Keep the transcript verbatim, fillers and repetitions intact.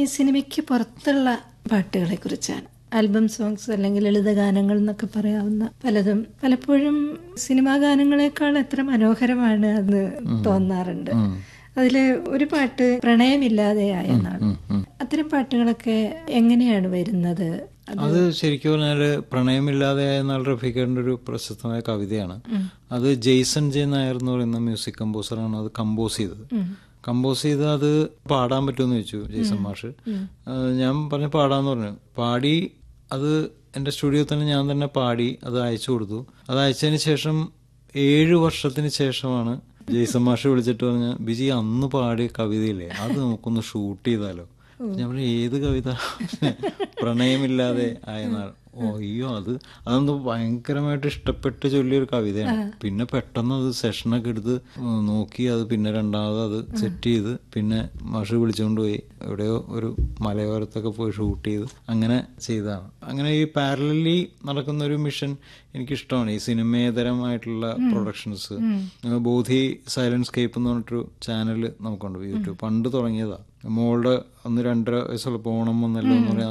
ഈ സിനിമയ്ക്ക് പുറത്തുള്ള പാട്ടുകളെ കുറിച്ചാണ്. ആൽബം സോങ്സ് അല്ലെങ്കിൽ ലളിതഗാനങ്ങൾ എന്നൊക്കെ പറയാവുന്ന പലതും പലപ്പോഴും സിനിമാ ഗാനങ്ങളെക്കാൾ എത്ര മനോഹരമാണ് എന്ന് തോന്നാറുണ്ട്. അതില് ഒരു പാട്ട് പ്രണയമില്ലാതെയായ എന്നാണ്. അത്തരം പാട്ടുകളൊക്കെ എങ്ങനെയാണ് വരുന്നത്? അത് ശരിക്കും പറഞ്ഞാല് പ്രണയമില്ലാതെ എന്നാൽ റഫീഖിന്റെ ഒരു പ്രശസ്തമായ കവിതയാണ്. അത് ജെയ്സൺ ജെ നായർ എന്ന് പറയുന്ന മ്യൂസിക് കമ്പോസറാണ് അത് കമ്പോസ് ചെയ്തത്. കമ്പോസ് ചെയ്ത് അത് പാടാൻ പറ്റുമെന്ന് ചോദിച്ചു ജെയ്സൺ മാഷ്. ഞാൻ പറഞ്ഞു പാടാന്ന് പറഞ്ഞു. പാടി അത് എൻ്റെ സ്റ്റുഡിയോ തന്നെ ഞാൻ തന്നെ പാടി അത് അയച്ചു കൊടുത്തു. അത് അയച്ചതിന് ശേഷം ഏഴു വർഷത്തിന് ശേഷമാണ് ജെയ്സൺ മാഷ് വിളിച്ചിട്ട് പറഞ്ഞ, ബിജി അന്ന് പാടിയ കവിതയില്ലേ അത് നമുക്കൊന്ന് ഷൂട്ട് ചെയ്താലോ. ഞാൻ പറഞ്ഞു ഏത് കവിത? പ്രണയമില്ലാതെ ആയെന്നാൾ. ഓ അയ്യോ അത് അതൊന്ന് ഭയങ്കരമായിട്ട് ഇഷ്ടപ്പെട്ട് ചൊല്ലിയൊരു കവിതയാണ്. പിന്നെ പെട്ടെന്ന് അത് സെഷനൊക്കെ എടുത്ത് നോക്കി അത് പിന്നെ രണ്ടാമത് അത് സെറ്റ് ചെയ്ത് പിന്നെ മാഷ് വിളിച്ചുകൊണ്ട് പോയി എവിടെയോ ഒരു മലയോരത്തൊക്കെ പോയി ഷൂട്ട് ചെയ്ത് അങ്ങനെ ചെയ്തതാണ്. അങ്ങനെ ഈ പാരലലി നടക്കുന്ന ഒരു മിഷൻ എനിക്കിഷ്ടമാണ്. ഈ സിനിമേതരമായിട്ടുള്ള പ്രൊഡക്ഷൻസ്. ബോധി സൈലൻസ് സ്കേപ്പ് എന്ന് പറഞ്ഞിട്ടൊരു ചാനൽ നമുക്കുണ്ട് യൂട്യൂബ്. പണ്ട് തുടങ്ങിയതാണ്. മോളുടെ ഒന്ന് രണ്ടര വയസ്സുള്ള ഓണം വന്നല്ലോ എന്ന് പറയാൻ